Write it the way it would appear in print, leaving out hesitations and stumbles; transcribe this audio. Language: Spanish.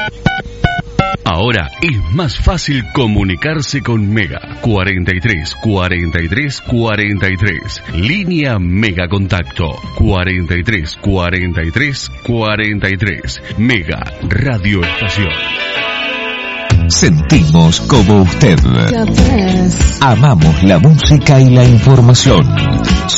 Ahora es más fácil comunicarse con Mega. 43 43 43. Línea Mega Contacto. 43 43 43. Mega Radio Estación. Sentimos como usted. Amamos la música y la información.